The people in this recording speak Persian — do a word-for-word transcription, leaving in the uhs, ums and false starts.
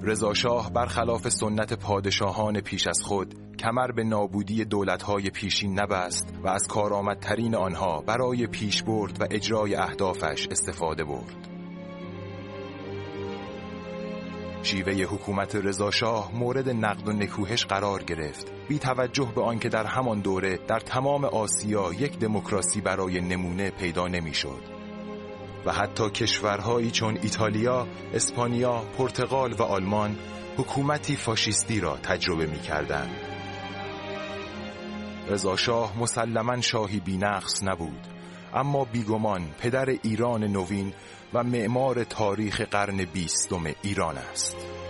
رضا شاه برخلاف سنت پادشاهان پیش از خود کمر به نابودی دولت‌های پیشین نبست و از کارآمدترین آنها برای پیشبرد و اجرای اهدافش استفاده برد. شیوه حکومت رضا شاه مورد نقد و نکوهش قرار گرفت، بی توجه به آنکه در همان دوره در تمام آسیا یک دموکراسی برای نمونه پیدا نمی‌شد و حتی کشورهایی چون ایتالیا، اسپانیا، پرتغال و آلمان حکومتی فاشیستی را تجربه می‌کردند. رضا شاه مسلماً شاهی بی‌نقص نبود، اما بیگمان پدر ایران نوین و معمار تاریخ قرن بیستم ایران است.